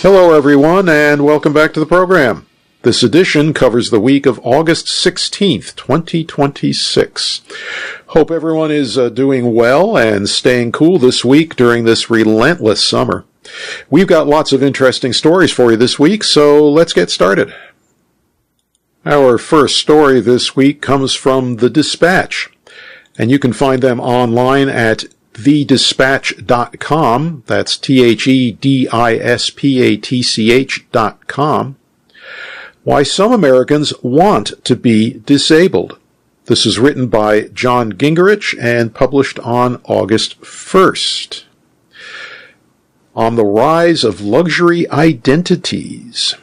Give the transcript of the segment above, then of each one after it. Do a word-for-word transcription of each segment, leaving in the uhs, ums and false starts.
Hello, everyone, and welcome back to the program. This edition covers the week of August sixteenth, twenty twenty-six. Hope everyone is uh, doing well and staying cool this week during this relentless summer. We've got lots of interesting stories for you this week, so let's get started. Our first story this week comes from The Dispatch, and you can find them online at the dispatch dot com. That's T H E D I S P A T C H dot com. Why some Americans want to be disabled. This is written by John Gingerich and published on August first. On the rise of luxury identities.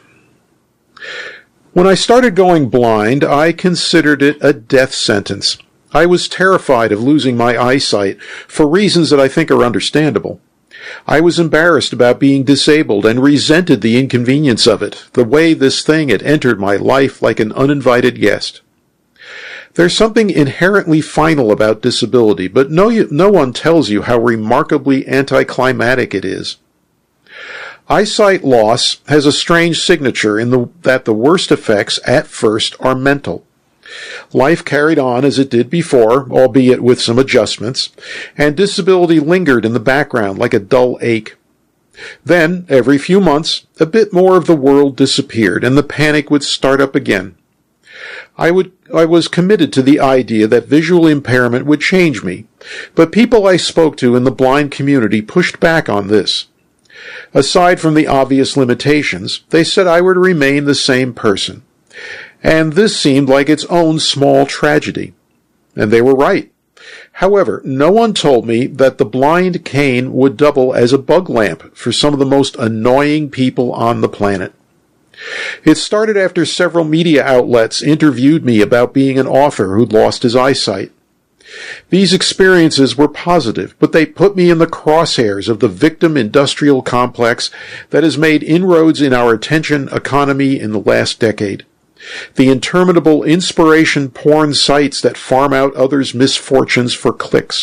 When I started going blind, I considered it a death sentence. I was terrified of losing my eyesight for reasons that I think are understandable. I was embarrassed about being disabled and resented the inconvenience of it, the way this thing had entered my life like an uninvited guest. There's something inherently final about disability, but no, no one tells you how remarkably anticlimactic it is. Eyesight loss has a strange signature in the, that the worst effects at first are mental. Life carried on as it did before, albeit with some adjustments, and disability lingered in the background like a dull ache. Then, every few months, a bit more of the world disappeared, and the panic would start up again. I would, I was committed to the idea that visual impairment would change me, but people I spoke to in the blind community pushed back on this. Aside from the obvious limitations, they said I would remain the same person. And this seemed like its own small tragedy. And they were right. However, no one told me that the blind cane would double as a bug lamp for some of the most annoying people on the planet. It started after several media outlets interviewed me about being an author who'd lost his eyesight. These experiences were positive, but they put me in the crosshairs of the victim industrial complex that has made inroads in our attention economy in the last decade. The interminable inspiration porn sites that farm out others' misfortunes for clicks.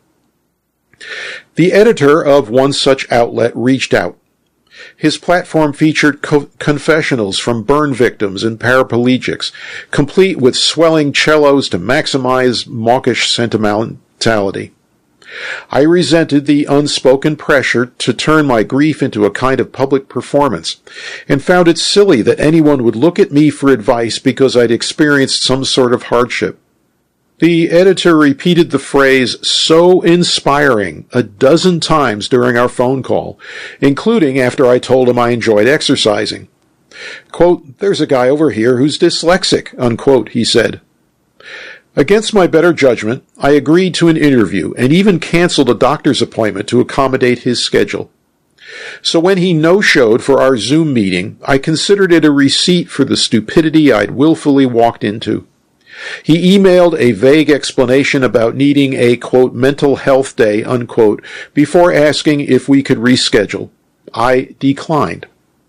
The editor of one such outlet reached out. His platform featured co- confessionals from burn victims and paraplegics, complete with swelling cellos to maximize mawkish sentimentality. I resented the unspoken pressure to turn my grief into a kind of public performance, and found it silly that anyone would look at me for advice because I'd experienced some sort of hardship. The editor repeated the phrase, "so inspiring," a dozen times during our phone call, including after I told him I enjoyed exercising. Quote, "There's a guy over here who's dyslexic," unquote, he said. Against my better judgment, I agreed to an interview and even canceled a doctor's appointment to accommodate his schedule. So when he no-showed for our Zoom meeting, I considered it a receipt for the stupidity I'd willfully walked into. He emailed a vague explanation about needing a, quote, mental health day, unquote, before asking if we could reschedule. I declined.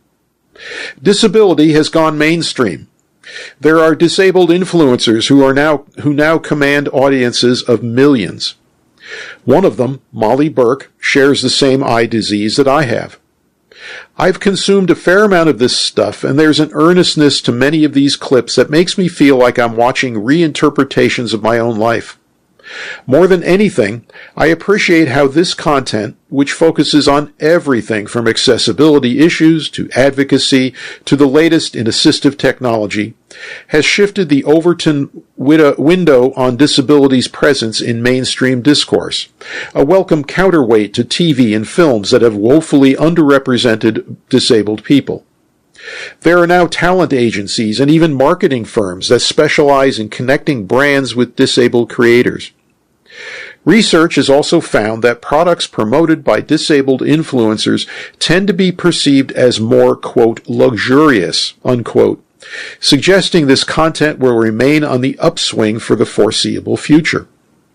Disability has gone mainstream. There are disabled influencers who are now who now command audiences of millions. One of them, Molly Burke, shares the same eye disease that I have. I've consumed a fair amount of this stuff, and there's an earnestness to many of these clips that makes me feel like I'm watching reinterpretations of my own life. More than anything, I appreciate how this content, which focuses on everything from accessibility issues to advocacy to the latest in assistive technology, has shifted the Overton window on disability's presence in mainstream discourse, a welcome counterweight to T V and films that have woefully underrepresented disabled people. There are now talent agencies and even marketing firms that specialize in connecting brands with disabled creators. Research has also found that products promoted by disabled influencers tend to be perceived as more, quote, luxurious, unquote, suggesting this content will remain on the upswing for the foreseeable future.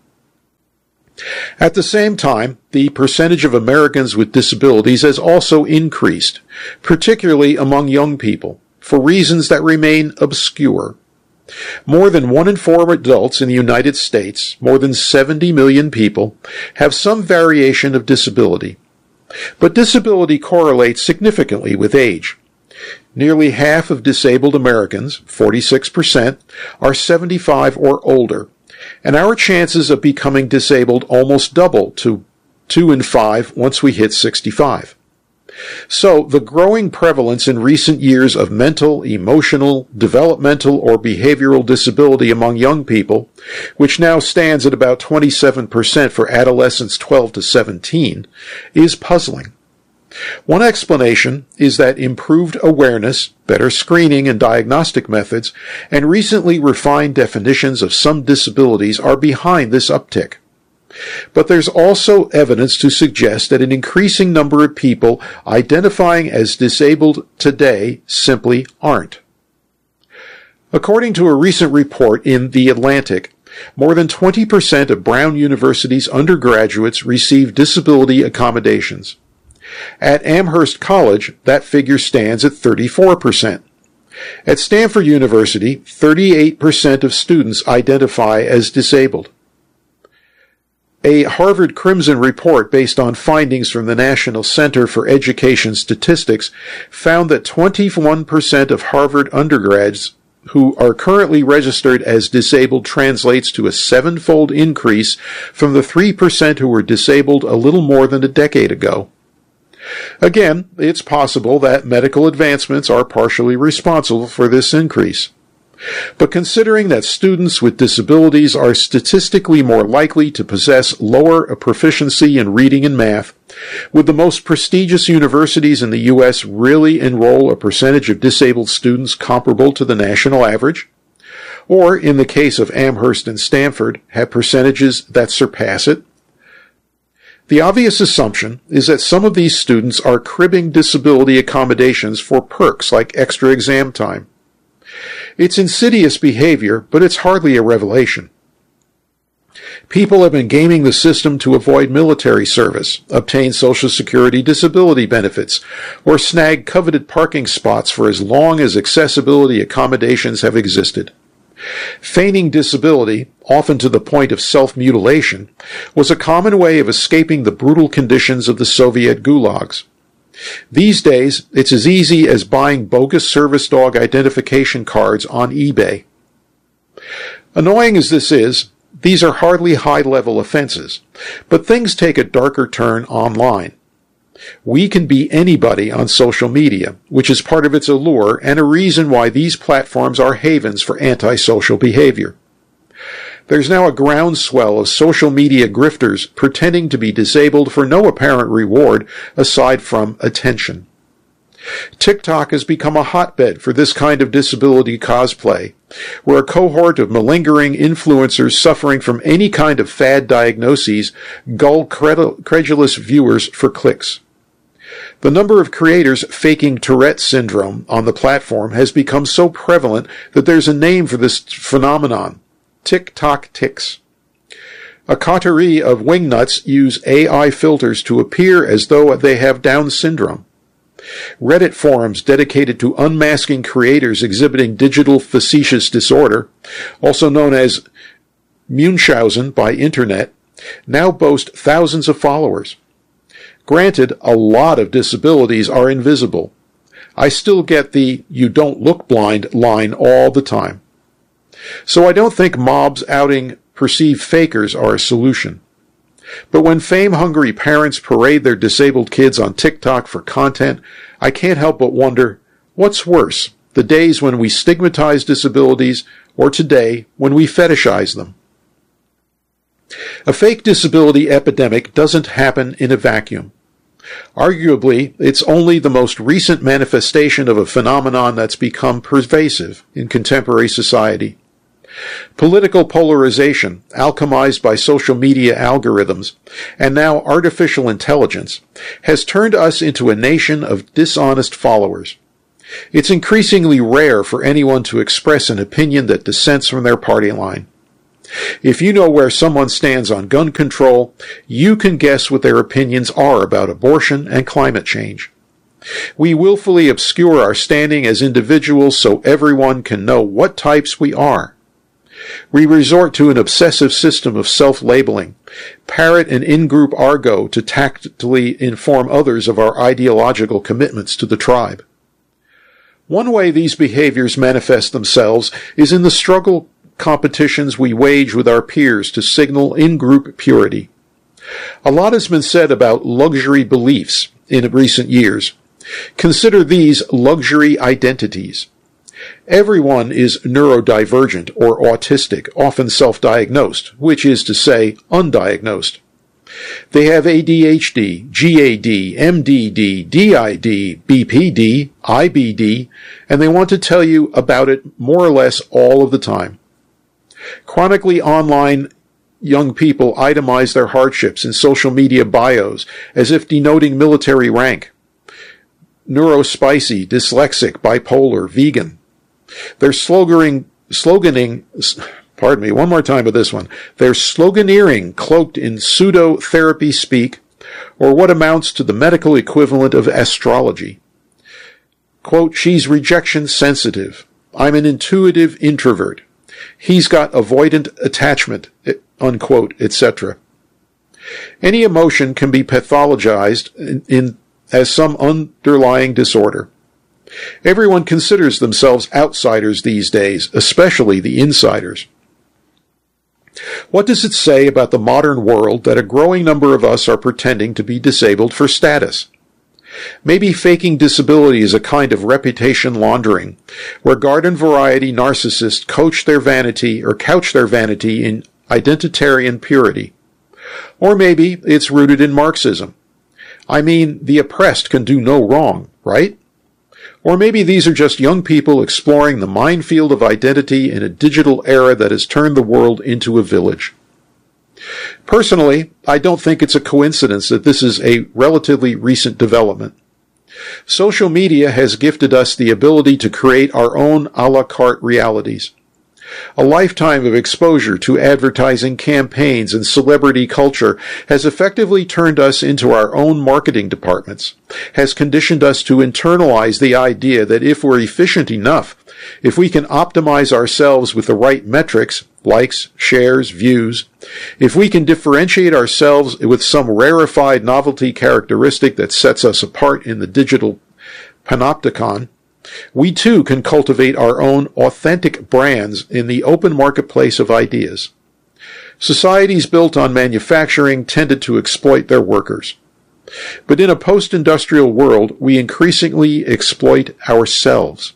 At the same time, the percentage of Americans with disabilities has also increased, particularly among young people, for reasons that remain obscure. More than one in four adults in the United States, more than seventy million people, have some variation of disability. But disability correlates significantly with age. Nearly half of disabled Americans, forty-six percent, are seventy-five or older, and our chances of becoming disabled almost double to two in five once we hit sixty-five. So, the growing prevalence in recent years of mental, emotional, developmental, or behavioral disability among young people, which now stands at about twenty-seven percent for adolescents twelve to seventeen, is puzzling. One explanation is that improved awareness, better screening and diagnostic methods, and recently refined definitions of some disabilities are behind this uptick. But there's also evidence to suggest that an increasing number of people identifying as disabled today simply aren't. According to a recent report in The Atlantic, more than twenty percent of Brown University's undergraduates receive disability accommodations. At Amherst College, that figure stands at thirty-four percent. At Stanford University, thirty-eight percent of students identify as disabled. A Harvard Crimson report based on findings from the National Center for Education Statistics found that twenty-one percent of Harvard undergrads who are currently registered as disabled translates to a seven-fold increase from the three percent who were disabled a little more than a decade ago. Again, it's possible that medical advancements are partially responsible for this increase. But considering that students with disabilities are statistically more likely to possess lower proficiency in reading and math, would the most prestigious universities in the U S really enroll a percentage of disabled students comparable to the national average? Or, in the case of Amherst and Stanford, have percentages that surpass it? The obvious assumption is that some of these students are cribbing disability accommodations for perks like extra exam time. It's insidious behavior, but it's hardly a revelation. People have been gaming the system to avoid military service, obtain Social Security disability benefits, or snag coveted parking spots for as long as accessibility accommodations have existed. Feigning disability, often to the point of self-mutilation, was a common way of escaping the brutal conditions of the Soviet gulags. These days, it's as easy as buying bogus service dog identification cards on eBay. Annoying as this is, these are hardly high-level offenses, but things take a darker turn online. We can be anybody on social media, which is part of its allure and a reason why these platforms are havens for antisocial behavior. There's now a groundswell of social media grifters pretending to be disabled for no apparent reward aside from attention. TikTok has become a hotbed for this kind of disability cosplay, where a cohort of malingering influencers suffering from any kind of fad diagnoses gull credulous viewers for clicks. The number of creators faking Tourette syndrome on the platform has become so prevalent that there's a name for this phenomenon: TikTok tics. A coterie of wingnuts use A I filters to appear as though they have Down syndrome. Reddit forums dedicated to unmasking creators exhibiting digital facetious disorder, also known as Munchausen by Internet, now boast thousands of followers. Granted, a lot of disabilities are invisible. I still get the "you don't look blind" line all the time. So I don't think mobs outing perceived fakers are a solution. But when fame-hungry parents parade their disabled kids on TikTok for content, I can't help but wonder, what's worse, the days when we stigmatize disabilities or today when we fetishize them? A fake disability epidemic doesn't happen in a vacuum. Arguably, it's only the most recent manifestation of a phenomenon that's become pervasive in contemporary society. Political polarization, alchemized by social media algorithms, and now artificial intelligence, has turned us into a nation of dishonest followers. It's increasingly rare for anyone to express an opinion that dissents from their party line. If you know where someone stands on gun control, you can guess what their opinions are about abortion and climate change. We willfully obscure our standing as individuals so everyone can know what types we are. We resort to an obsessive system of self-labeling, parrot and in-group argot to tactfully inform others of our ideological commitments to the tribe. One way these behaviors manifest themselves is in the struggle competitions we wage with our peers to signal in-group purity. A lot has been said about luxury beliefs in recent years. Consider these luxury identities. Everyone is neurodivergent or autistic, often self-diagnosed, which is to say, undiagnosed. They have A D H D, G A D, M D D, D I D, B P D, I B D, and they want to tell you about it more or less all of the time. Chronically online young people itemize their hardships in social media bios as if denoting military rank. Neurospicy, dyslexic, bipolar, vegan. They're sloganing, sloganing, pardon me, one more time with this one. They're sloganeering cloaked in pseudo-therapy speak, or what amounts to the medical equivalent of astrology. Quote, she's rejection sensitive. I'm an intuitive introvert. He's got avoidant attachment, unquote, et cetera. Any emotion can be pathologized in, in as some underlying disorder. Everyone considers themselves outsiders these days, especially the insiders. What does it say about the modern world that a growing number of us are pretending to be disabled for status? Maybe faking disability is a kind of reputation laundering, where garden variety narcissists coach their vanity or couch their vanity in identitarian purity. Or maybe it's rooted in Marxism. I mean, the oppressed can do no wrong, right? Or maybe these are just young people exploring the minefield of identity in a digital era that has turned the world into a village. Personally, I don't think it's a coincidence that this is a relatively recent development. Social media has gifted us the ability to create our own a la carte realities. A lifetime of exposure to advertising campaigns and celebrity culture has effectively turned us into our own marketing departments, has conditioned us to internalize the idea that if we're efficient enough, if we can optimize ourselves with the right metrics, likes, shares, views, if we can differentiate ourselves with some rarefied novelty characteristic that sets us apart in the digital panopticon, we too can cultivate our own authentic brands in the open marketplace of ideas. Societies built on manufacturing tended to exploit their workers. But in a post-industrial world, we increasingly exploit ourselves.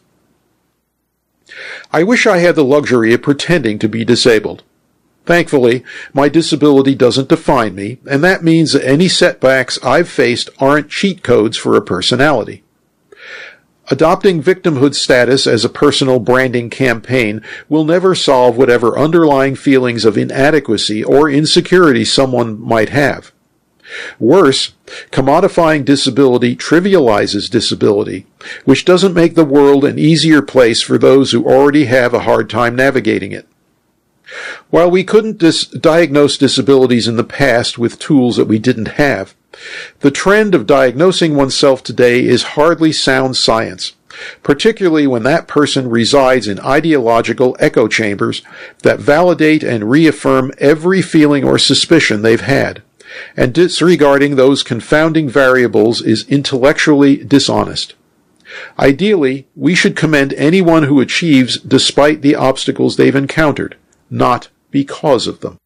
I wish I had the luxury of pretending to be disabled. Thankfully, my disability doesn't define me, and that means that any setbacks I've faced aren't cheat codes for a personality. Adopting victimhood status as a personal branding campaign will never solve whatever underlying feelings of inadequacy or insecurity someone might have. Worse, commodifying disability trivializes disability, which doesn't make the world an easier place for those who already have a hard time navigating it. While we couldn't dis- diagnose disabilities in the past with tools that we didn't have, the trend of diagnosing oneself today is hardly sound science, particularly when that person resides in ideological echo chambers that validate and reaffirm every feeling or suspicion they've had, and disregarding those confounding variables is intellectually dishonest. Ideally, we should commend anyone who achieves despite the obstacles they've encountered, not because of them.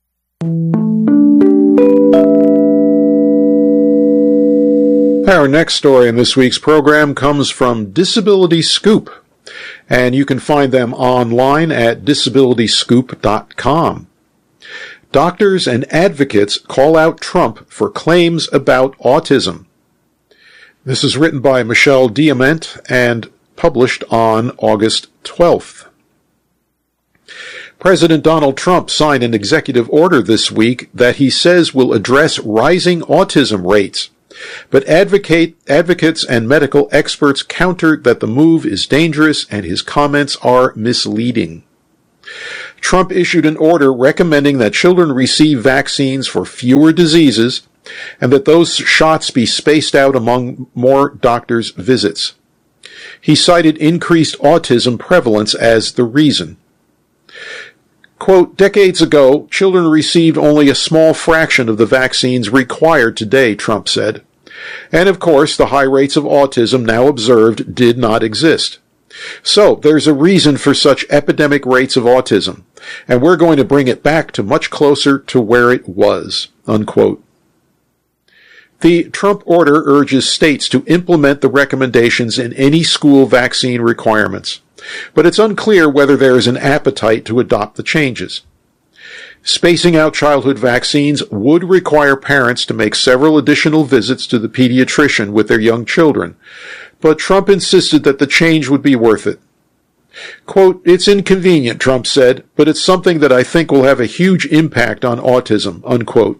Our next story in this week's program comes from Disability Scoop, and you can find them online at disability scoop dot com. Doctors and advocates call out Trump for claims about autism. This is written by Michelle Diamant and published on August twelfth. President Donald Trump signed an executive order this week that he says will address rising autism rates. But advocate, advocates and medical experts countered that the move is dangerous and his comments are misleading. Trump issued an order recommending that children receive vaccines for fewer diseases and that those shots be spaced out among more doctors' visits. He cited increased autism prevalence as the reason. Quote, decades ago, children received only a small fraction of the vaccines required today, Trump said. And of course, the high rates of autism now observed did not exist. So, there's a reason for such epidemic rates of autism, and we're going to bring it back to much closer to where it was, unquote. The Trump order urges states to implement the recommendations in any school vaccine requirements, but it's unclear whether there is an appetite to adopt the changes. Spacing out childhood vaccines would require parents to make several additional visits to the pediatrician with their young children, but Trump insisted that the change would be worth it. Quote, it's inconvenient, Trump said, but it's something that I think will have a huge impact on autism, unquote.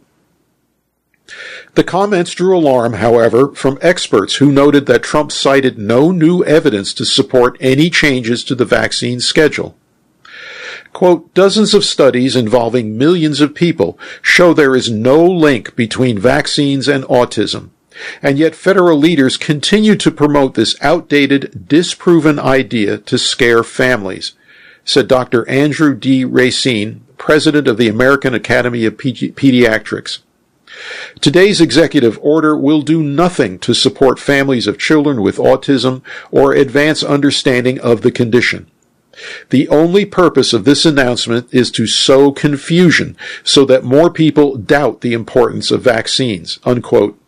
The comments drew alarm, however, from experts who noted that Trump cited no new evidence to support any changes to the vaccine schedule. Quote, dozens of studies involving millions of people show there is no link between vaccines and autism, and yet federal leaders continue to promote this outdated, disproven idea to scare families, said Doctor Andrew D. Racine, president of the American Academy of Pedi- Pediatrics. Today's executive order will do nothing to support families of children with autism or advance understanding of the condition. The only purpose of this announcement is to sow confusion so that more people doubt the importance of vaccines, unquote.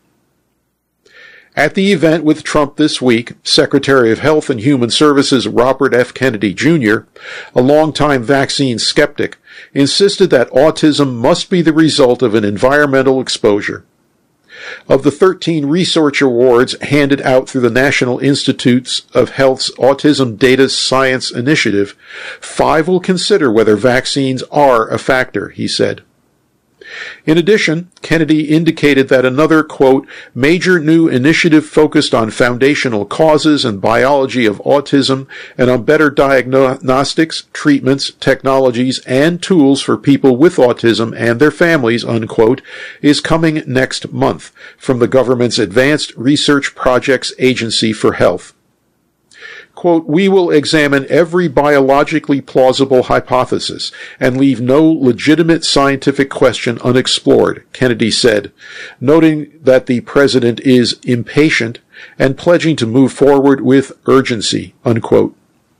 At the event with Trump this week, Secretary of Health and Human Services Robert F. Kennedy Junior, a longtime vaccine skeptic, insisted that autism must be the result of an environmental exposure. Of the thirteen research awards handed out through the National Institutes of Health's Autism Data Science Initiative, five will consider whether vaccines are a factor, he said. In addition, Kennedy indicated that another, quote, major new initiative focused on foundational causes and biology of autism and on better diagnostics, treatments, technologies, and tools for people with autism and their families, unquote, is coming next month from the government's Advanced Research Projects Agency for Health. Quote, we will examine every biologically plausible hypothesis and leave no legitimate scientific question unexplored, Kennedy said, noting that the president is impatient and pledging to move forward with urgency, unquote.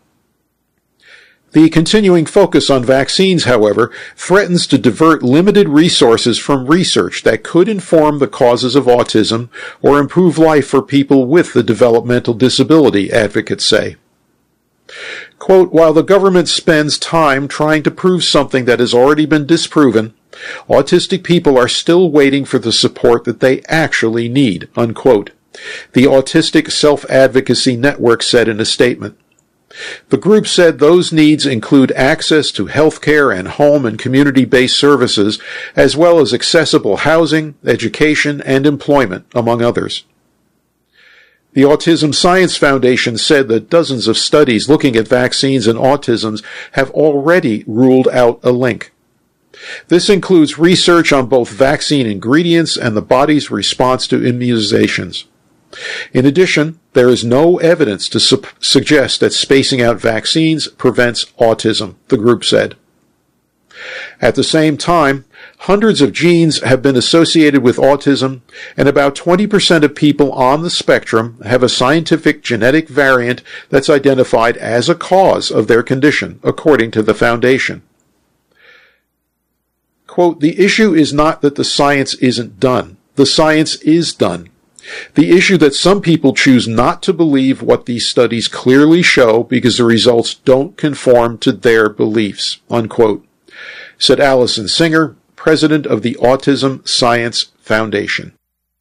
The continuing focus on vaccines, however, threatens to divert limited resources from research that could inform the causes of autism or improve life for people with the developmental disability, advocates say. Quote, while the government spends time trying to prove something that has already been disproven, autistic people are still waiting for the support that they actually need, unquote, the Autistic Self-Advocacy Network said in a statement. The group said those needs include access to health care and home and community-based services, as well as accessible housing, education, and employment, among others. The Autism Science Foundation said that dozens of studies looking at vaccines and autism have already ruled out a link. This includes research on both vaccine ingredients and the body's response to immunizations. In addition, there is no evidence to su- suggest that spacing out vaccines prevents autism, the group said. At the same time, hundreds of genes have been associated with autism, and about twenty percent of people on the spectrum have a scientific genetic variant that's identified as a cause of their condition, according to the foundation. Quote, the issue is not that the science isn't done. The science is done. The issue that some people choose not to believe what these studies clearly show because the results don't conform to their beliefs, unquote, said Allison Singer, president of the Autism Science Foundation.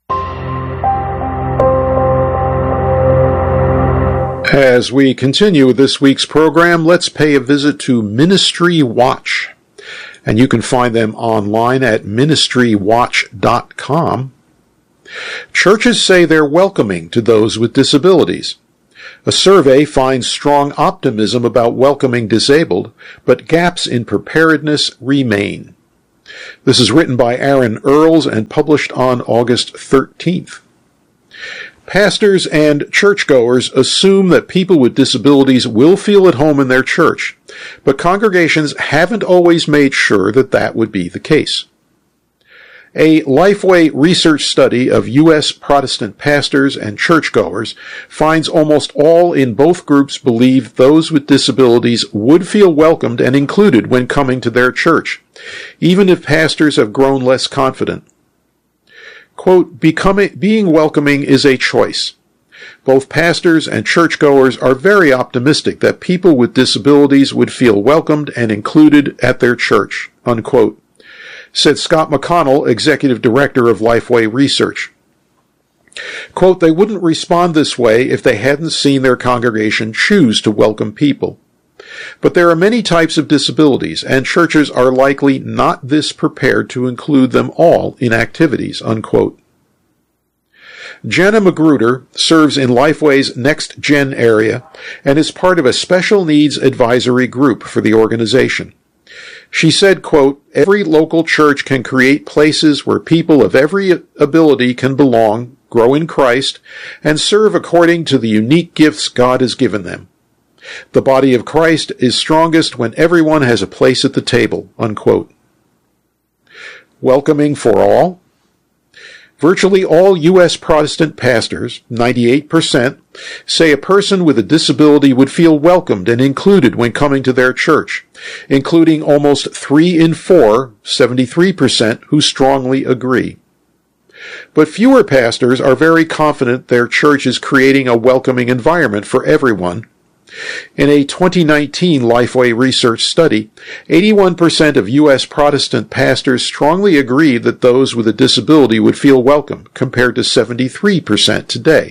As we continue with this week's program, let's pay a visit to Ministry Watch. And you can find them online at ministry watch dot com. Churches say they're welcoming to those with disabilities. A survey finds strong optimism about welcoming disabled, but gaps in preparedness remain. This is written by Aaron Earls and published on August thirteenth. Pastors and churchgoers assume that people with disabilities will feel at home in their church, but congregations haven't always made sure that that would be the case. A Lifeway research study of U S Protestant pastors and churchgoers finds almost all in both groups believe those with disabilities would feel welcomed and included when coming to their church, even if pastors have grown less confident. Quote, Becoming, being welcoming is a choice. Both pastors and churchgoers are very optimistic that people with disabilities would feel welcomed and included at their church, unquote, said Scott McConnell, executive director of Lifeway Research. Quote, they wouldn't respond this way if they hadn't seen their congregation choose to welcome people. But there are many types of disabilities, and churches are likely not this prepared to include them all in activities, unquote. Jenna Magruder serves in Lifeway's Next Gen area and is part of a special needs advisory group for the organization. She said, quote, every local church can create places where people of every ability can belong, grow in Christ, and serve according to the unique gifts God has given them. The body of Christ is strongest when everyone has a place at the table, unquote. Welcoming for all? Virtually all U S Protestant pastors, ninety-eight percent, say a person with a disability would feel welcomed and included when coming to their church, including almost three in four, seventy-three percent, who strongly agree. But fewer pastors are very confident their church is creating a welcoming environment for everyone. In a twenty nineteen Lifeway research study, eighty-one percent of U S Protestant pastors strongly agreed that those with a disability would feel welcome, compared to seventy-three percent today.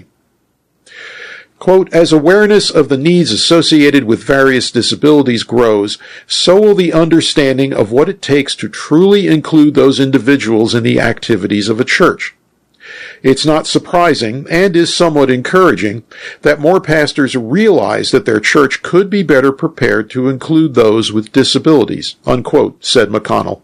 Quote, as awareness of the needs associated with various disabilities grows, so will the understanding of what it takes to truly include those individuals in the activities of a church. It's not surprising, and is somewhat encouraging, that more pastors realize that their church could be better prepared to include those with disabilities, unquote, said McConnell.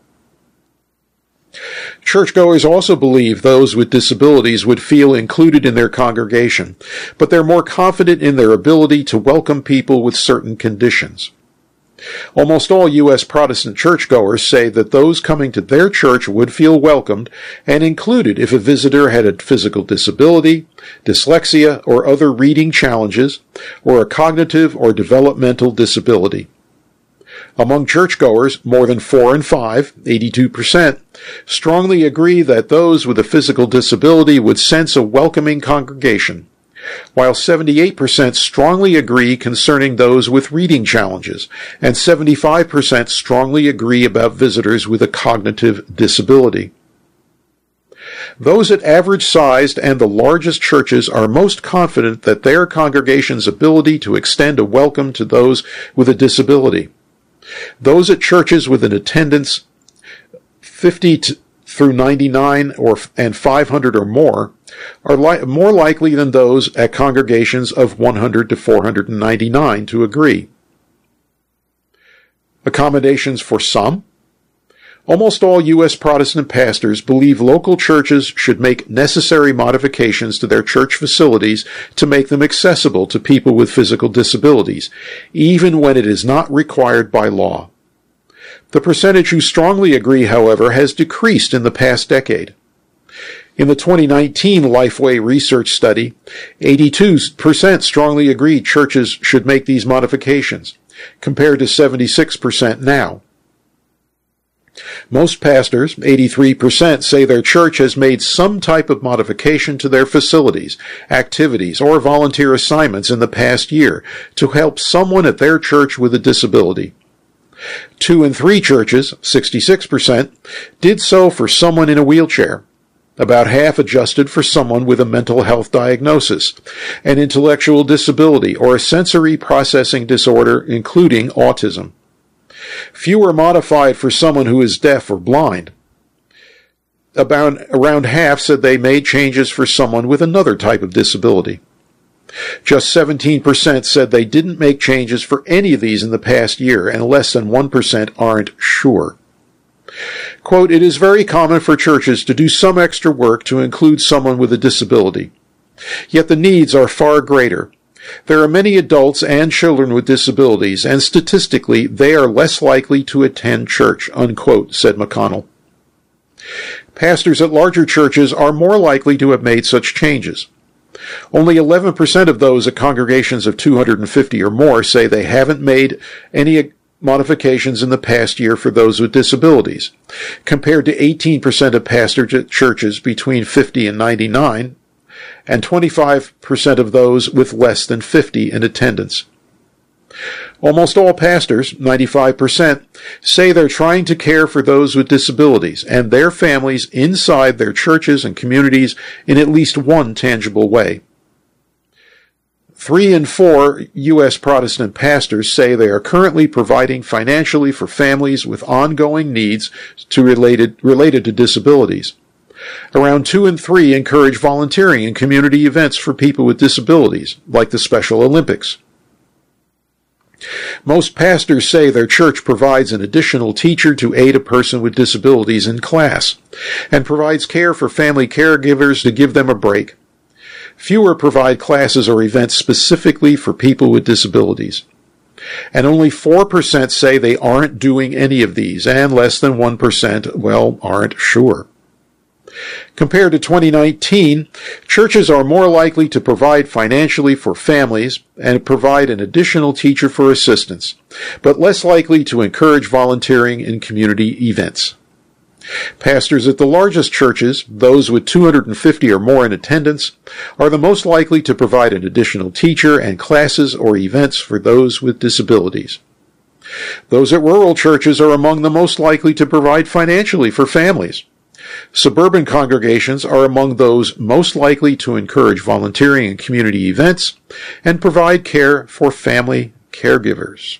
Churchgoers also believe those with disabilities would feel included in their congregation, but they're more confident in their ability to welcome people with certain conditions. Almost all U S Protestant churchgoers say that those coming to their church would feel welcomed and included if a visitor had a physical disability, dyslexia, or other reading challenges, or a cognitive or developmental disability. Among churchgoers, more than four in five, eighty-two percent, strongly agree that those with a physical disability would sense a welcoming congregation, while seventy-eight percent strongly agree concerning those with reading challenges, and seventy-five percent strongly agree about visitors with a cognitive disability. Those at average-sized and the largest churches are most confident that their congregation's ability to extend a welcome to those with a disability. Those at churches with an attendance fifty through ninety-nine or and five hundred or more are li- more likely than those at congregations of one hundred to four hundred ninety-nine to agree. Accommodations for some? Almost all U S Protestant pastors believe local churches should make necessary modifications to their church facilities to make them accessible to people with physical disabilities, even when it is not required by law. The percentage who strongly agree, however, has decreased in the past decade. In the twenty nineteen Lifeway research study, eighty-two percent strongly agreed churches should make these modifications, compared to seventy-six percent now. Most pastors, eighty-three percent, say their church has made some type of modification to their facilities, activities, or volunteer assignments in the past year to help someone at their church with a disability. Two in three churches, sixty-six percent, did so for someone in a wheelchair. About half adjusted for someone with a mental health diagnosis, an intellectual disability, or a sensory processing disorder, including autism. Few were modified for someone who is deaf or blind. About around half said they made changes for someone with another type of disability. Just seventeen percent said they didn't make changes for any of these in the past year, and less than one percent aren't sure. Quote, it is very common for churches to do some extra work to include someone with a disability. Yet the needs are far greater. There are many adults and children with disabilities, and statistically, they are less likely to attend church, unquote, said McConnell. Pastors at larger churches are more likely to have made such changes. Only eleven percent of those at congregations of two hundred fifty or more say they haven't made any modifications in the past year for those with disabilities, compared to eighteen percent of pastors at churches between fifty and ninety-nine, and twenty-five percent of those with less than fifty in attendance. Almost all pastors, ninety-five percent, say they're trying to care for those with disabilities and their families inside their churches and communities in at least one tangible way. Three in four U S Protestant pastors say they are currently providing financially for families with ongoing needs to related, related to disabilities. Around two in three encourage volunteering in community events for people with disabilities, like the Special Olympics. Most pastors say their church provides an additional teacher to aid a person with disabilities in class, and provides care for family caregivers to give them a break. Fewer provide classes or events specifically for people with disabilities. And only four percent say they aren't doing any of these, and less than one percent, well, aren't sure. Compared to twenty nineteen, churches are more likely to provide financially for families and provide an additional teacher for assistance, but less likely to encourage volunteering in community events. Pastors at the largest churches, those with two hundred fifty or more in attendance, are the most likely to provide an additional teacher and classes or events for those with disabilities. Those at rural churches are among the most likely to provide financially for families. Suburban congregations are among those most likely to encourage volunteering in community events and provide care for family caregivers.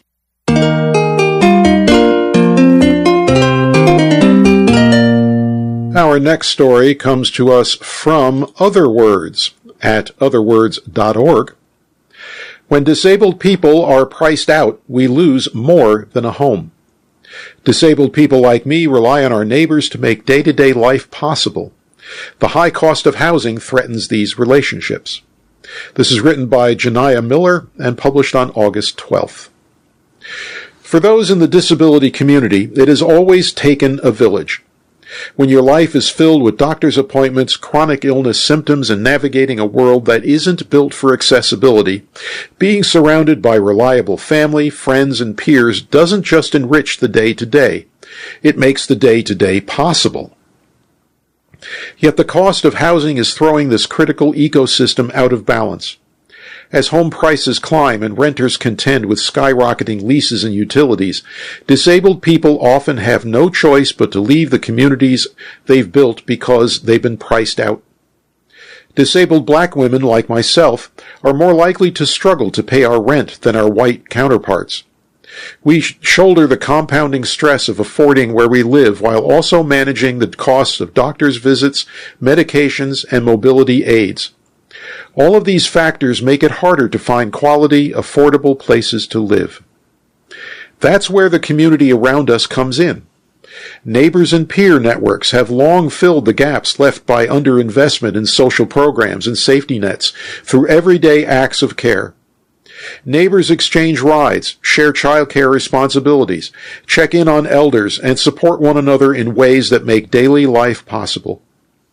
Our next story comes to us from Otherwords at otherwords dot org. When disabled people are priced out, we lose more than a home. Disabled people like me rely on our neighbors to make day-to-day life possible. The high cost of housing threatens these relationships. This is written by Janiah Miller and published on August twelfth. For those in the disability community, it has always taken a village. When your life is filled with doctor's appointments, chronic illness symptoms, and navigating a world that isn't built for accessibility, being surrounded by reliable family, friends, and peers doesn't just enrich the day-to-day. It makes the day-to-day possible. Yet the cost of housing is throwing this critical ecosystem out of balance. As home prices climb and renters contend with skyrocketing leases and utilities, disabled people often have no choice but to leave the communities they've built because they've been priced out. Disabled black women like myself are more likely to struggle to pay our rent than our white counterparts. We shoulder the compounding stress of affording where we live while also managing the costs of doctor's visits, medications, and mobility aids. All of these factors make it harder to find quality, affordable places to live. That's where the community around us comes in. Neighbors and peer networks have long filled the gaps left by underinvestment in social programs and safety nets through everyday acts of care. Neighbors exchange rides, share childcare responsibilities, check in on elders, and support one another in ways that make daily life possible.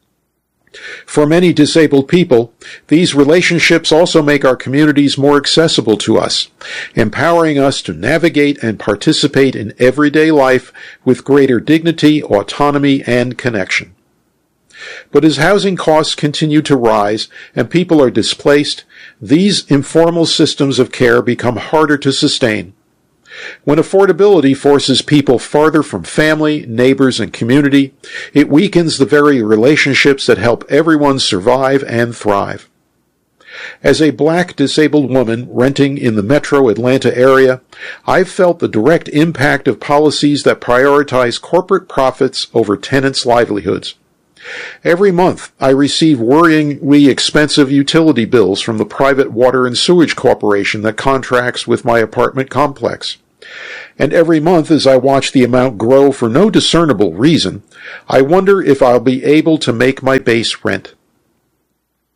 For many disabled people, these relationships also make our communities more accessible to us, empowering us to navigate and participate in everyday life with greater dignity, autonomy, and connection. But as housing costs continue to rise and people are displaced, these informal systems of care become harder to sustain. When affordability forces people farther from family, neighbors, and community, it weakens the very relationships that help everyone survive and thrive. As a black disabled woman renting in the metro Atlanta area, I've felt the direct impact of policies that prioritize corporate profits over tenants' livelihoods. Every month, I receive worryingly expensive utility bills from the private water and sewage corporation that contracts with my apartment complex. And every month, as I watch the amount grow for no discernible reason, I wonder if I'll be able to make my base rent.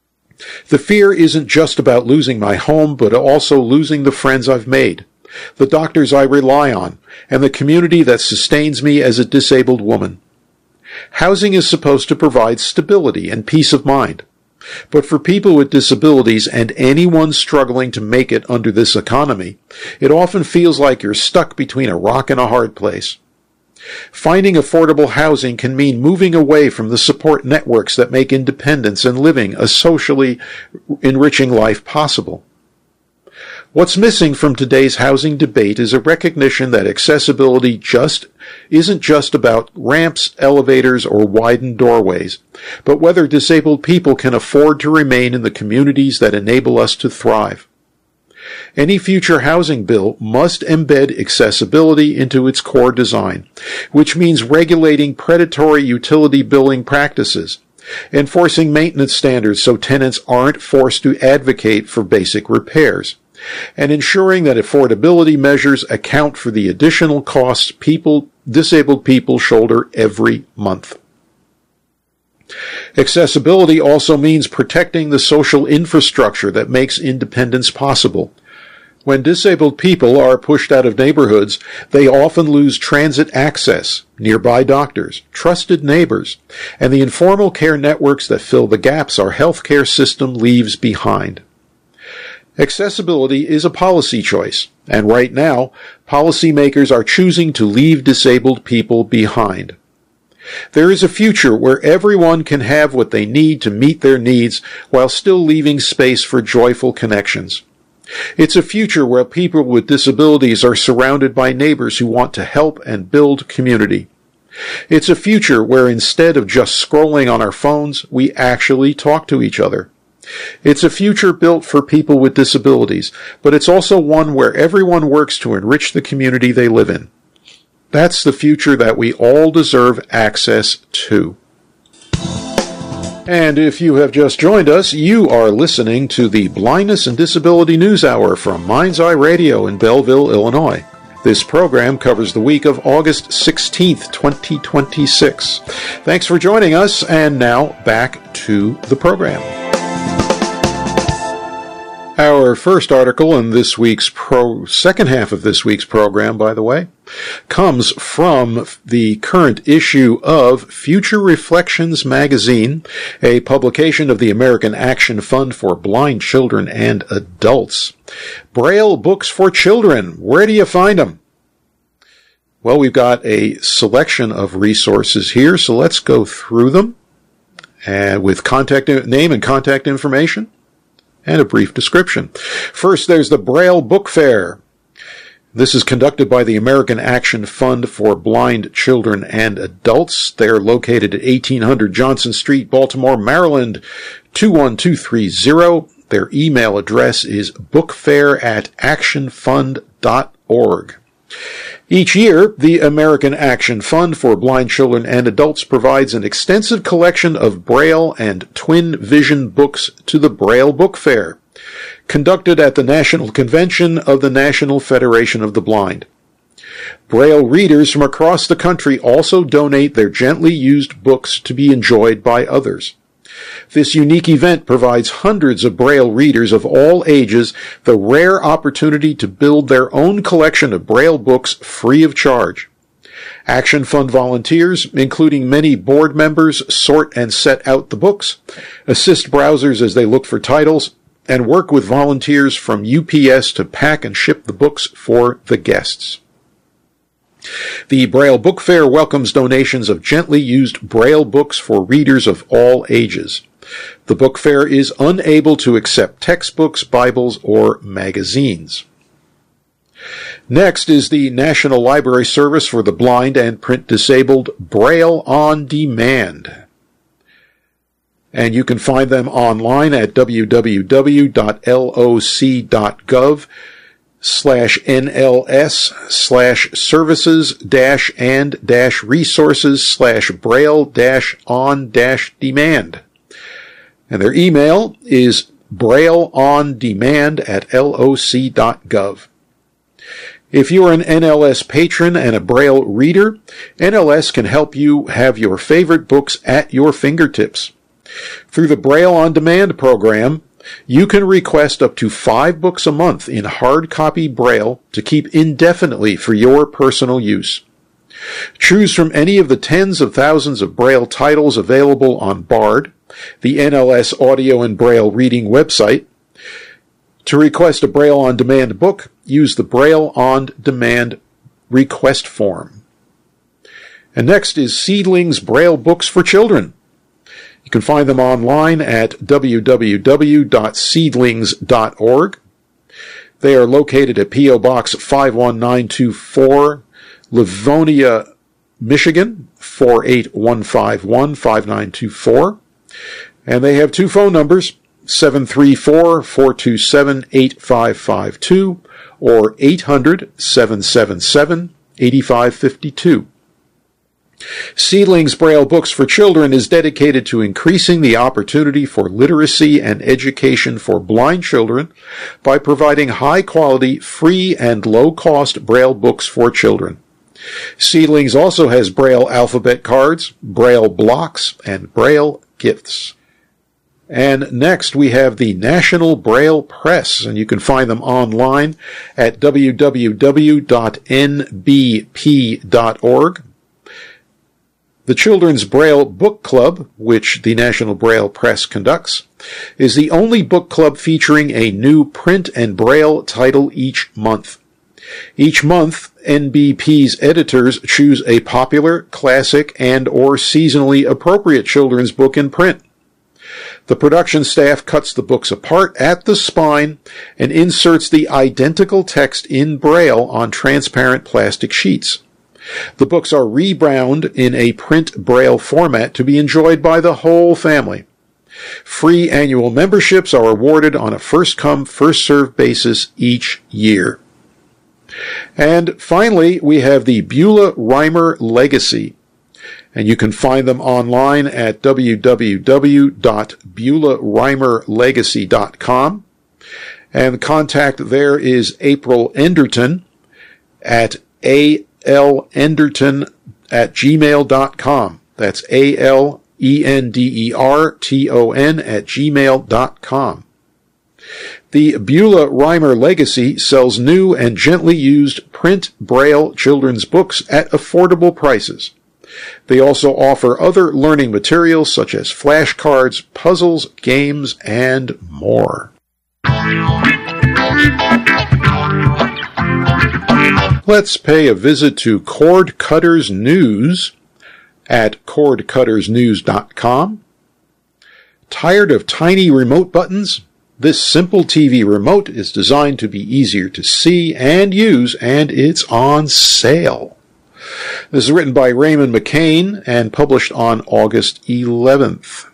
The fear isn't just about losing my home, but also losing the friends I've made, the doctors I rely on, and the community that sustains me as a disabled woman. Housing is supposed to provide stability and peace of mind. But for people with disabilities and anyone struggling to make it under this economy, it often feels like you're stuck between a rock and a hard place. Finding affordable housing can mean moving away from the support networks that make independence and living a socially enriching life possible. What's missing from today's housing debate is a recognition that accessibility just isn't just about ramps, elevators, or widened doorways, but whether disabled people can afford to remain in the communities that enable us to thrive. Any future housing bill must embed accessibility into its core design, which means regulating predatory utility billing practices, enforcing maintenance standards so tenants aren't forced to advocate for basic repairs, and ensuring that affordability measures account for the additional costs people, disabled people shoulder every month. Accessibility also means protecting the social infrastructure that makes independence possible. When disabled people are pushed out of neighborhoods, they often lose transit access, nearby doctors, trusted neighbors, and the informal care networks that fill the gaps our healthcare system leaves behind. Accessibility is a policy choice, and right now, policymakers are choosing to leave disabled people behind. There is a future where everyone can have what they need to meet their needs while still leaving space for joyful connections. It's a future where people with disabilities are surrounded by neighbors who want to help and build community. It's a future where instead of just scrolling on our phones, we actually talk to each other. It's a future built for people with disabilities, but it's also one where everyone works to enrich the community they live in. That's the future that we all deserve access to. And if you have just joined us, you are listening to the Blindness and Disability News Hour from Mind's Eye Radio in Belleville, Illinois. This program covers the week of August sixteenth, twenty twenty-six. Thanks for joining us, and now back to the program. Our first article in this week's pro, second half of this week's program, by the way, comes from the current issue of Future Reflections magazine, a publication of the American Action Fund for Blind Children and Adults. Braille books for children. Where do you find them? Well, we've got a selection of resources here, so let's go through them and with contact name and contact information and a brief description. First, there's the Braille Book Fair. This is conducted by the American Action Fund for Blind Children and Adults. They're located at eighteen hundred Johnson Street, Baltimore, Maryland, two one two three zero. Their email address is bookfair at action fund dot org. Each year, the American Action Fund for Blind Children and Adults provides an extensive collection of Braille and Twin Vision books to the Braille Book Fair, conducted at the National Convention of the National Federation of the Blind. Braille readers from across the country also donate their gently used books to be enjoyed by others. This unique event provides hundreds of Braille readers of all ages the rare opportunity to build their own collection of Braille books free of charge. Action Fund volunteers, including many board members, sort and set out the books, assist browsers as they look for titles, and work with volunteers from U P S to pack and ship the books for the guests. The Braille Book Fair welcomes donations of gently used Braille books for readers of all ages. The book fair is unable to accept textbooks, Bibles, or magazines. Next is the National Library Service for the Blind and Print Disabled, Braille on Demand. And you can find them online at w w w dot l o c dot gov slash nls slash services dash and dash resources slash braille dash on dash demand. And their email is brailleondemand at l o c dot gov. If you are an N L S patron and a Braille reader, N L S can help you have your favorite books at your fingertips. Through the Braille on Demand program, you can request up to five books a month in hard copy Braille to keep indefinitely for your personal use. Choose from any of the tens of thousands of Braille titles available on Bard, the N L S Audio and Braille Reading website. To request a Braille on Demand book, use the Braille on Demand request form. And next is Seedlings Braille Books for Children. You can find them online at w w w dot seedlings dot org. They are located at P O Box five one nine two four, Livonia, Michigan, four eight one five one, five nine two four. And they have two phone numbers, seven three four, four two seven, eight five five two or eight hundred, seven seven seven, eight five five two. Seedlings Braille Books for Children is dedicated to increasing the opportunity for literacy and education for blind children by providing high-quality, free, and low-cost Braille books for children. Seedlings also has Braille alphabet cards, Braille blocks, and Braille gifts. And next we have the National Braille Press, and you can find them online at w w w dot n b p dot org. The Children's Braille Book Club, which the National Braille Press conducts, is the only book club featuring a new print and Braille title each month. Each month, N B P's editors choose a popular, classic, and or seasonally appropriate children's book in print. The production staff cuts the books apart at the spine and inserts the identical text in Braille on transparent plastic sheets. The books are rebound in a print Braille format to be enjoyed by the whole family. Free annual memberships are awarded on a first-come, first-served basis each year. And finally, we have the Beulah Reimer Legacy, and you can find them online at w w w dot beulah reimer legacy dot com. And the contact there is April Enderton at a L Enderton at gmail dot com. That's A L E N D E R T O N at gmail dot com. The Beulah Reimer Legacy sells new and gently used print Braille children's books at affordable prices. They also offer other learning materials such as flashcards, puzzles, games, and more. Let's pay a visit to Cord Cutters News at cord cutters news dot com. Tired of tiny remote buttons? This simple T V remote is designed to be easier to see and use, and it's on sale. This is written by Raymond McCain and published on August eleventh.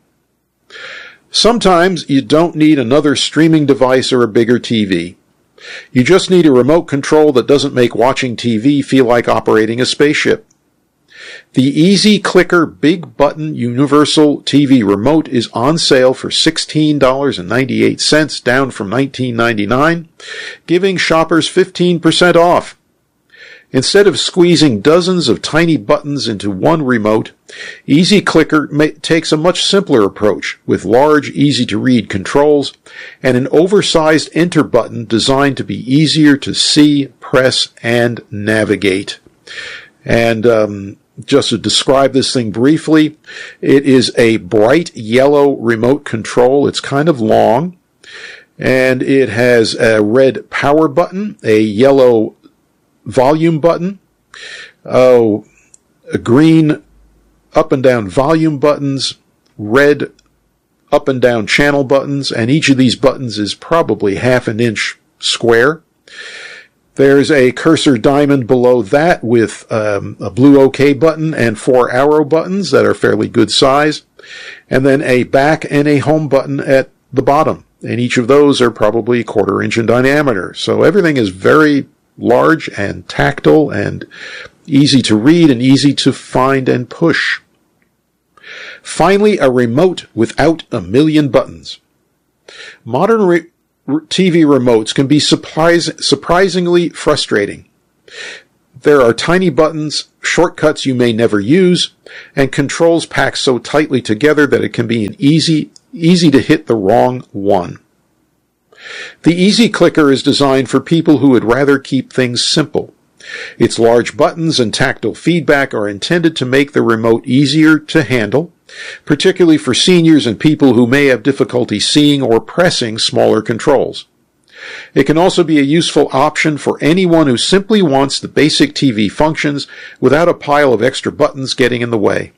Sometimes you don't need another streaming device or a bigger T V. You just need a remote control that doesn't make watching T V feel like operating a spaceship. The Easy Clicker Big Button Universal T V Remote is on sale for sixteen dollars and ninety-eight cents, down from nineteen ninety-nine dollars, giving shoppers fifteen percent off. Instead of squeezing dozens of tiny buttons into one remote, Easy Clicker ma- takes a much simpler approach with large, easy-to-read controls and an oversized enter button designed to be easier to see, press, and navigate. And um, just to describe this thing briefly, it is a bright yellow remote control. It's kind of long, and it has a red power button, a yellow volume button, oh, a green up and down volume buttons, red up and down channel buttons, and each of these buttons is probably half an inch square. There's a cursor diamond below that with um, a blue OK button and four arrow buttons that are fairly good size, and then a back and a home button at the bottom, and each of those are probably a quarter inch in diameter. So everything is very large and tactile and easy to read and easy to find and push. Finally, a remote without a million buttons. Modern re- T V remotes can be surprise- surprisingly frustrating. There are tiny buttons, shortcuts you may never use, and controls packed so tightly together that it can be an easy, easy to hit the wrong one. The Easy Clicker is designed for people who would rather keep things simple. Its large buttons and tactile feedback are intended to make the remote easier to handle, particularly for seniors and people who may have difficulty seeing or pressing smaller controls. It can also be a useful option for anyone who simply wants the basic T V functions without a pile of extra buttons getting in the way.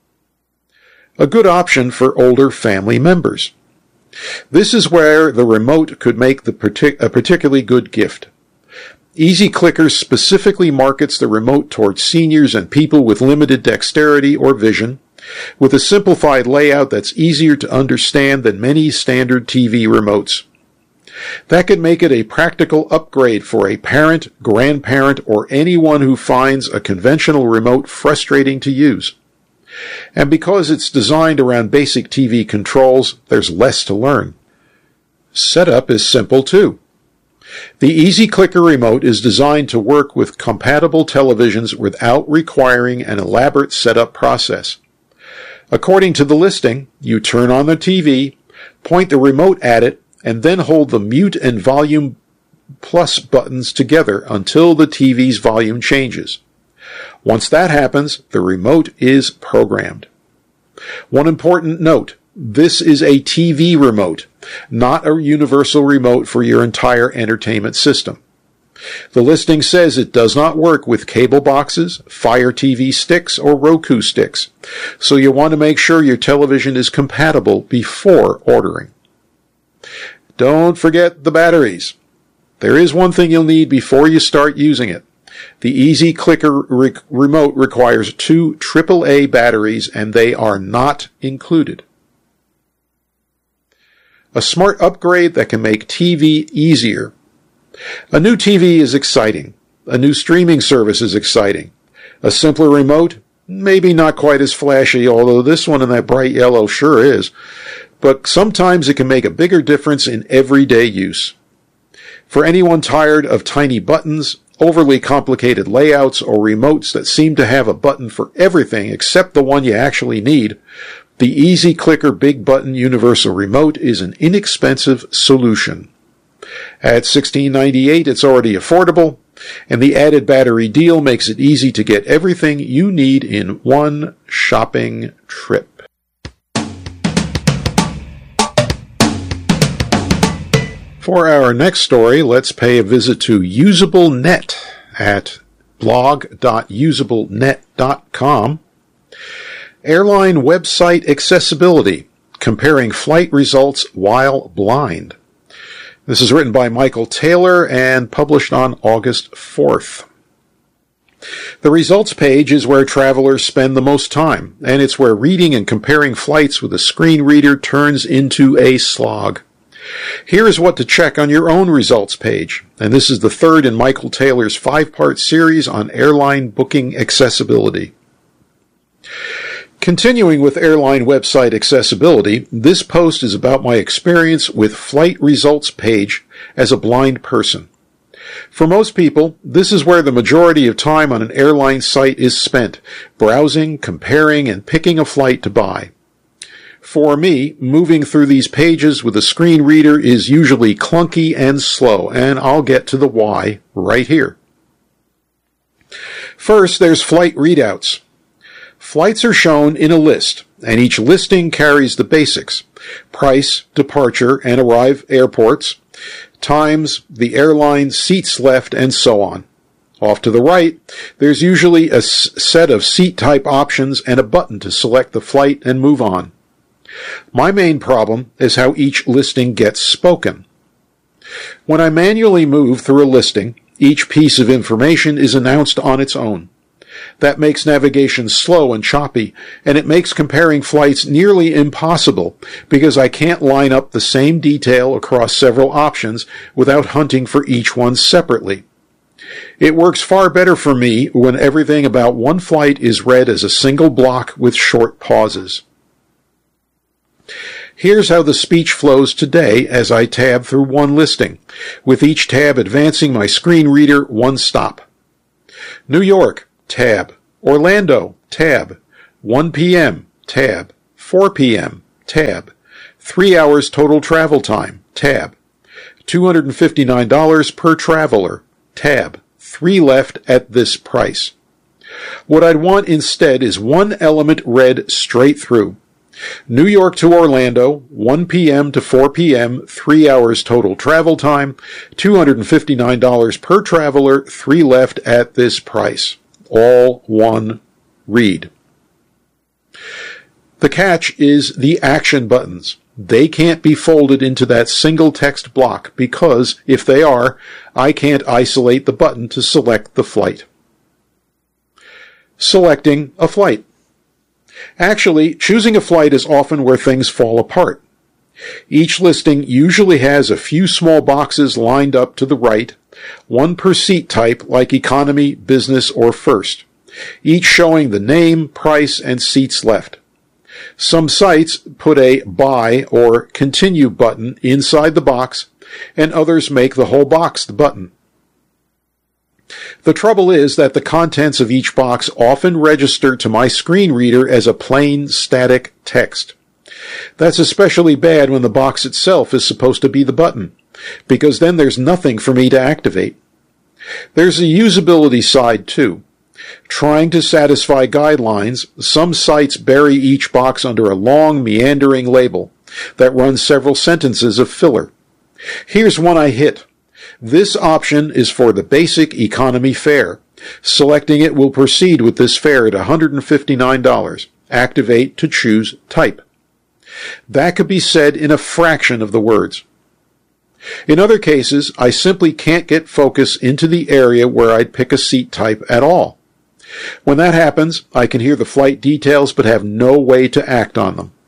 A good option for older family members. This is where the remote could make the partic- a particularly good gift. Easy Clicker specifically markets the remote towards seniors and people with limited dexterity or vision, with a simplified layout that's easier to understand than many standard T V remotes. That could make it a practical upgrade for a parent, grandparent, or anyone who finds a conventional remote frustrating to use. And because it's designed around basic T V controls, there's less to learn. Setup is simple too. The Easy Clicker remote is designed to work with compatible televisions without requiring an elaborate setup process. According to the listing, you turn on the T V, point the remote at it, and then hold the mute and volume plus buttons together until the T V's volume changes. Once that happens, the remote is programmed. One important note, this is a T V remote, not a universal remote for your entire entertainment system. The listing says it does not work with cable boxes, Fire T V sticks, or Roku sticks, so you want to make sure your television is compatible before ordering. Don't forget the batteries. There is one thing you'll need before you start using it. The Easy Clicker re- remote requires two triple A batteries, and they are not included. A smart upgrade that can make T V easier. A new T V is exciting. A new streaming service is exciting. A simpler remote? Maybe not quite as flashy, although this one in that bright yellow sure is. But sometimes it can make a bigger difference in everyday use. For anyone tired of tiny buttons, overly complicated layouts, or remotes that seem to have a button for everything except the one you actually need, the Easy Clicker Big Button Universal Remote is an inexpensive solution. At sixteen ninety-eight, it's already affordable, and the added battery deal makes it easy to get everything you need in one shopping trip. For our next story, let's pay a visit to UsableNet at blog dot usable net dot com. Airline website accessibility, comparing flight results while blind. This is written by Michael Taylor and published on August fourth. The results page is where travelers spend the most time, and it's where reading and comparing flights with a screen reader turns into a slog. Here is what to check on your own results page, and this is the third in Michael Taylor's five-part series on airline booking accessibility. Continuing with airline website accessibility, this post is about my experience with flight results page as a blind person. For most people, this is where the majority of time on an airline site is spent, browsing, comparing, and picking a flight to buy. For me, moving through these pages with a screen reader is usually clunky and slow, and I'll get to the why right here. First, there's flight readouts. Flights are shown in a list, and each listing carries the basics: price, departure, and arrive airports, times, the airline, seats left, and so on. Off to the right, there's usually a s- set of seat type options and a button to select the flight and move on. My main problem is how each listing gets spoken. When I manually move through a listing, each piece of information is announced on its own. That makes navigation slow and choppy, and it makes comparing flights nearly impossible because I can't line up the same detail across several options without hunting for each one separately. It works far better for me when everything about one flight is read as a single block with short pauses. Here's how the speech flows today as I tab through one listing, with each tab advancing my screen reader one stop. New York, tab. Orlando, tab. one p.m., tab. four p.m., tab. Three hours total travel time, tab. two hundred fifty-nine dollars per traveler, tab. Three left at this price. What I'd want instead is one element read straight through. New York to Orlando, one p.m. to four p.m., three hours total travel time, two hundred fifty-nine dollars per traveler, three left at this price. All one read. The catch is the action buttons. They can't be folded into that single text block because, if they are, I can't isolate the button to select the flight. Selecting a flight. Actually, choosing a flight is often where things fall apart. Each listing usually has a few small boxes lined up to the right, one per seat type like economy, business, or first, each showing the name, price, and seats left. Some sites put a buy or continue button inside the box, and others make the whole box the button. The trouble is that the contents of each box often register to my screen reader as a plain static text. That's especially bad when the box itself is supposed to be the button, because then there's nothing for me to activate. There's a usability side too. Trying to satisfy guidelines, some sites bury each box under a long, meandering label that runs several sentences of filler. Here's one I hit. This option is for the basic economy fare. Selecting it will proceed with this fare at one hundred fifty-nine dollars. Activate to choose type. That could be said in a fraction of the words. In other cases, I simply can't get focus into the area where I'd pick a seat type at all. When that happens, I can hear the flight details but have no way to act on them.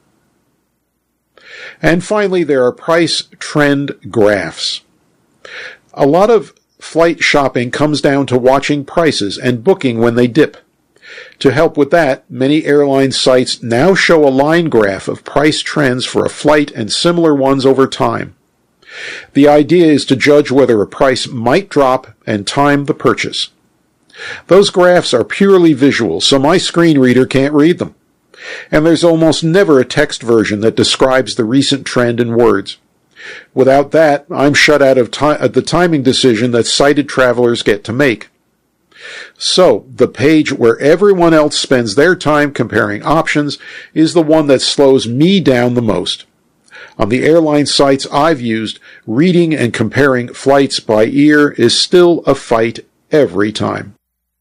And finally, there are price trend graphs. A lot of flight shopping comes down to watching prices and booking when they dip. To help with that, many airline sites now show a line graph of price trends for a flight and similar ones over time. The idea is to judge whether a price might drop and time the purchase. Those graphs are purely visual, so my screen reader can't read them. And there's almost never a text version that describes the recent trend in words. Without that, I'm shut out of ti- the timing decision that sighted travelers get to make. So, the page where everyone else spends their time comparing options is the one that slows me down the most. On the airline sites I've used, reading and comparing flights by ear is still a fight every time.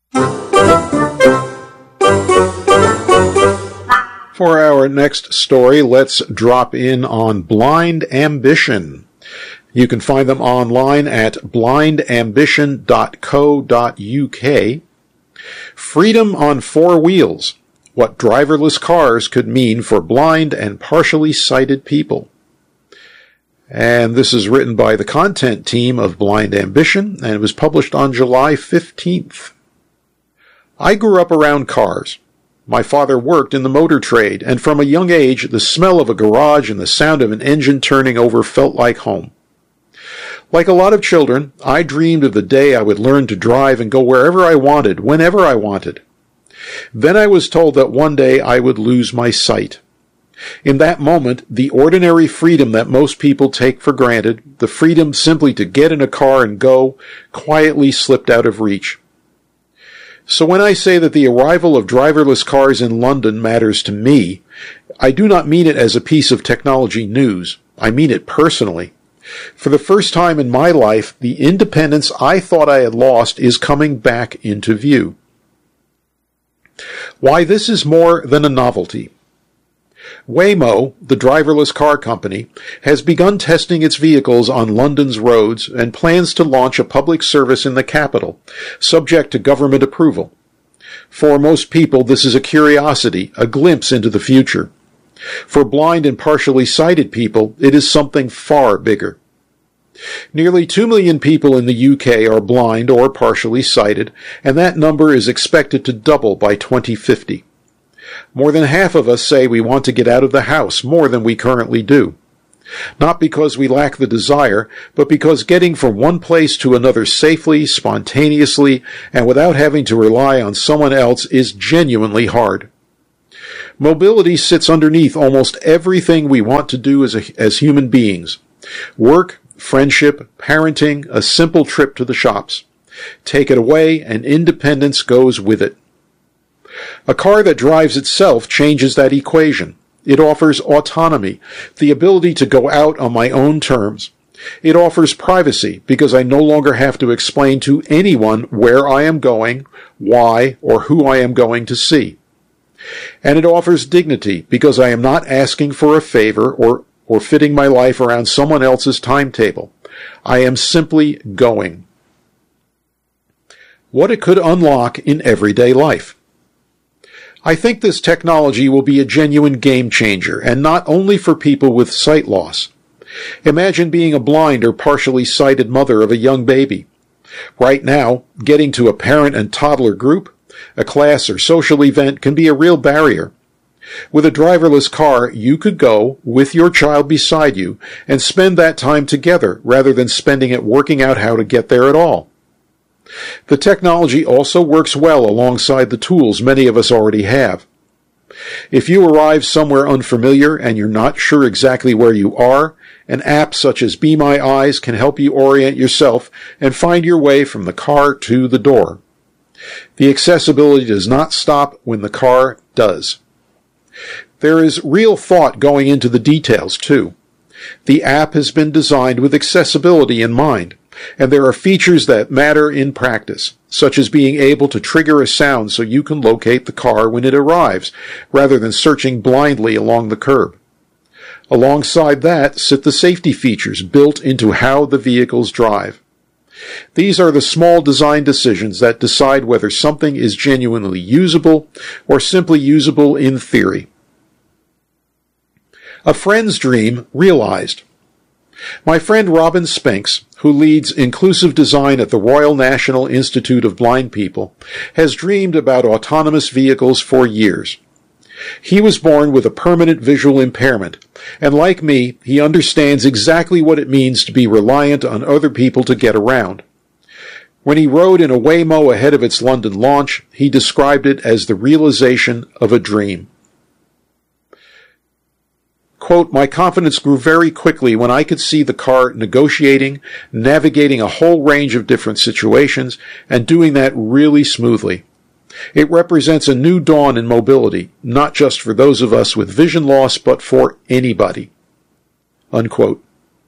For our next story, let's drop in on Blind Ambition. You can find them online at blind ambition dot co dot u k. Freedom on Four Wheels: What Driverless Cars Could Mean for Blind and Partially Sighted People. And this is written by the content team of Blind Ambition, and it was published on July fifteenth. I grew up around cars. My father worked in the motor trade, and from a young age, the smell of a garage and the sound of an engine turning over felt like home. Like a lot of children, I dreamed of the day I would learn to drive and go wherever I wanted, whenever I wanted. Then I was told that one day I would lose my sight. In that moment, the ordinary freedom that most people take for granted, the freedom simply to get in a car and go, quietly slipped out of reach. So when I say that the arrival of driverless cars in London matters to me, I do not mean it as a piece of technology news. I mean it personally. For the first time in my life, the independence I thought I had lost is coming back into view. Why this is more than a novelty. Waymo, the driverless car company, has begun testing its vehicles on London's roads and plans to launch a public service in the capital, subject to government approval. For most people, this is a curiosity, a glimpse into the future. For blind and partially sighted people, it is something far bigger. Nearly two million people in the U K are blind or partially sighted, and that number is expected to double by twenty fifty. More than half of us say we want to get out of the house more than we currently do. Not because we lack the desire, but because getting from one place to another safely, spontaneously, and without having to rely on someone else is genuinely hard. Mobility sits underneath almost everything we want to do as, a, as human beings. Work, friendship, parenting, a simple trip to the shops. Take it away, and independence goes with it. A car that drives itself changes that equation. It offers autonomy, the ability to go out on my own terms. It offers privacy because I no longer have to explain to anyone where I am going, why, or who I am going to see. And it offers dignity because I am not asking for a favor or, or fitting my life around someone else's timetable. I am simply going. What it could unlock in everyday life. I think this technology will be a genuine game changer, and not only for people with sight loss. Imagine being a blind or partially sighted mother of a young baby. Right now, getting to a parent and toddler group, a class or social event can be a real barrier. With a driverless car, you could go, with your child beside you, and spend that time together rather than spending it working out how to get there at all. The technology also works well alongside the tools many of us already have. If you arrive somewhere unfamiliar and you're not sure exactly where you are, an app such as Be My Eyes can help you orient yourself and find your way from the car to the door. The accessibility does not stop when the car does. There is real thought going into the details, too. The app has been designed with accessibility in mind, and there are features that matter in practice, such as being able to trigger a sound so you can locate the car when it arrives, rather than searching blindly along the curb. Alongside that sit the safety features built into how the vehicles drive. These are the small design decisions that decide whether something is genuinely usable or simply usable in theory. A friend's dream realized. My friend Robin Spinks, who leads inclusive design at the Royal National Institute of Blind People, has dreamed about autonomous vehicles for years. He was born with a permanent visual impairment, and like me, he understands exactly what it means to be reliant on other people to get around. When he rode in a Waymo ahead of its London launch, he described it as the realization of a dream. Quote, my confidence grew very quickly when I could see the car negotiating, navigating a whole range of different situations, and doing that really smoothly. It represents a new dawn in mobility, not just for those of us with vision loss, but for anybody. Unquote.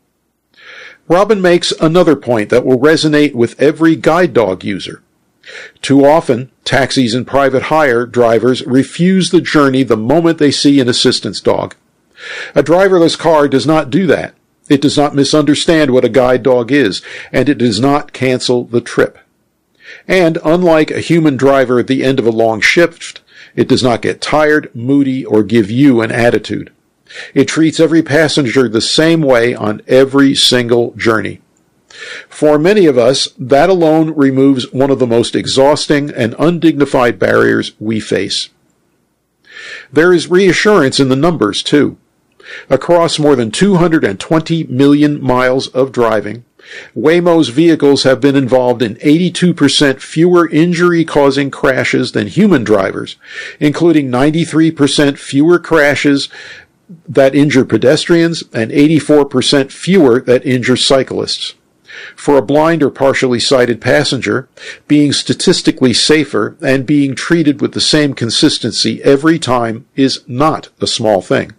Robin makes another point that will resonate with every guide dog user. Too often, taxis and private hire drivers refuse the journey the moment they see an assistance dog. A driverless car does not do that. It does not misunderstand what a guide dog is, and it does not cancel the trip. And unlike a human driver at the end of a long shift, it does not get tired, moody, or give you an attitude. It treats every passenger the same way on every single journey. For many of us, that alone removes one of the most exhausting and undignified barriers we face. There is reassurance in the numbers, too. Across more than two hundred twenty million miles of driving, Waymo's vehicles have been involved in eighty-two percent fewer injury-causing crashes than human drivers, including ninety-three percent fewer crashes that injure pedestrians and eighty-four percent fewer that injure cyclists. For a blind or partially sighted passenger, being statistically safer and being treated with the same consistency every time is not a small thing.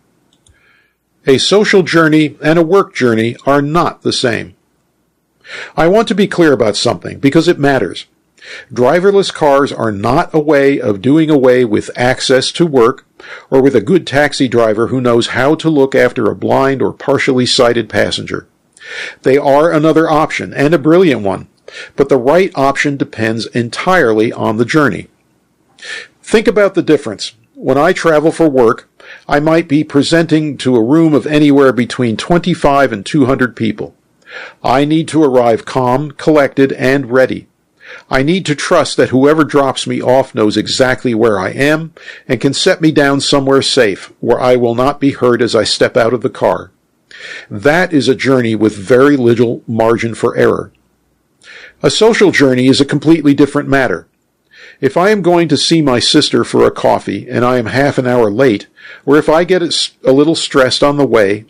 A social journey and a work journey are not the same. I want to be clear about something because it matters. Driverless cars are not a way of doing away with access to work or with a good taxi driver who knows how to look after a blind or partially sighted passenger. They are another option, and a brilliant one, but the right option depends entirely on the journey. Think about the difference. When I travel for work, I might be presenting to a room of anywhere between twenty-five and two hundred people. I need to arrive calm, collected, and ready. I need to trust that whoever drops me off knows exactly where I am and can set me down somewhere safe where I will not be hurt as I step out of the car. That is a journey with very little margin for error. A social journey is a completely different matter. If I am going to see my sister for a coffee and I am half an hour late, or if I get a little stressed on the way,